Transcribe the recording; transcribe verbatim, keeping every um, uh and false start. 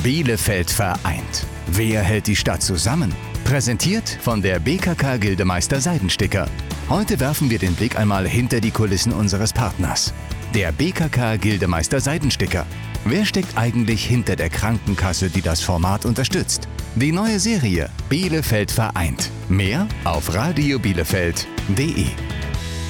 Bielefeld vereint. Wer hält die Stadt zusammen? Präsentiert von der B K K Gildemeister Seidensticker. Heute werfen wir den Blick einmal hinter die Kulissen unseres Partners. Der B K K Gildemeister Seidensticker. Wer steckt eigentlich hinter der Krankenkasse, die das Format unterstützt? Die neue Serie Bielefeld vereint. Mehr auf radiobielefeld punkt de.